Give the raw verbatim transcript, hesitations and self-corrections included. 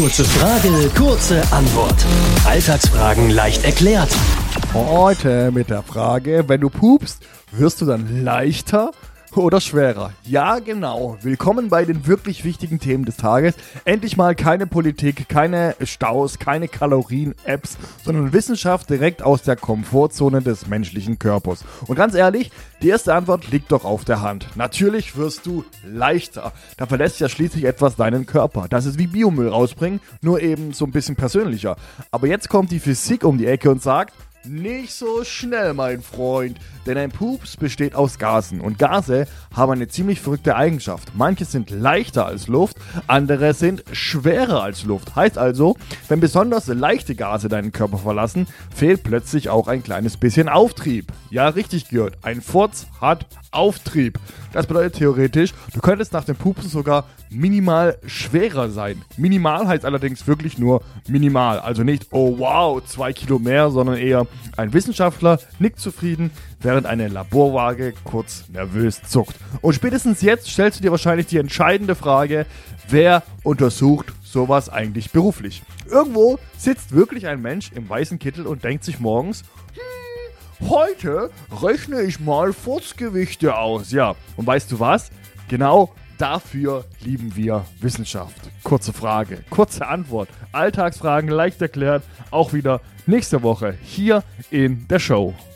Kurze Frage, kurze Antwort. Alltagsfragen leicht erklärt. Heute mit der Frage, wenn du pupst, wirst du dann leichter oder schwerer? Ja, genau. Willkommen bei den wirklich wichtigen Themen des Tages. Endlich mal keine Politik, keine Staus, keine Kalorien-Apps, sondern Wissenschaft direkt aus der Komfortzone des menschlichen Körpers. Und ganz ehrlich, die erste Antwort liegt doch auf der Hand. Natürlich wirst du leichter. Da verlässt ja schließlich etwas deinen Körper. Das ist wie Biomüll rausbringen, nur eben so ein bisschen persönlicher. Aber jetzt kommt die Physik um die Ecke und sagt: Nicht so schnell, mein Freund, denn ein Pups besteht aus Gasen und Gase haben eine ziemlich verrückte Eigenschaft. Manche sind leichter als Luft, andere sind schwerer als Luft. Heißt also, wenn besonders leichte Gase deinen Körper verlassen, fehlt plötzlich auch ein kleines bisschen Auftrieb. Ja, richtig gehört, ein Furz hat Auftrieb. Das bedeutet theoretisch, du könntest nach dem Pupsen sogar minimal schwerer sein. Minimal heißt allerdings wirklich nur minimal. Also nicht, oh wow, zwei Kilo mehr, sondern eher ein Wissenschaftler nickt zufrieden, während eine Laborwaage kurz nervös zuckt. Und spätestens jetzt stellst du dir wahrscheinlich die entscheidende Frage: Wer untersucht sowas eigentlich beruflich? Irgendwo sitzt wirklich ein Mensch im weißen Kittel und denkt sich morgens: hm, heute rechne ich mal Furzgewichte aus. Ja, und weißt du was? Genau dafür lieben wir Wissenschaft. Kurze Frage, kurze Antwort. Alltagsfragen leicht erklärt. Auch wieder nächste Woche hier in der Show.